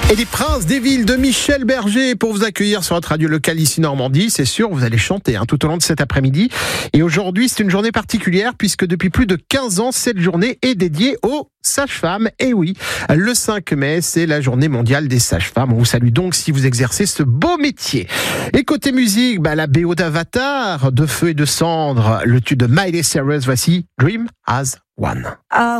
Et les princes des villes de Michel Berger pour vous accueillir sur notre radio locale ici Normandie. C'est sûr, vous allez chanter tout au long de cet après-midi. Et aujourd'hui, c'est une journée particulière puisque depuis plus de 15 ans, cette journée est dédiée aux sages-femmes. Et oui, le 5 mai, c'est la journée mondiale des sages-femmes. On vous salue donc si vous exercez ce beau métier. Et côté musique, la BO d'Avatar, de Feu et de Cendre, le tube de Miley Cyrus, voici Dream as One.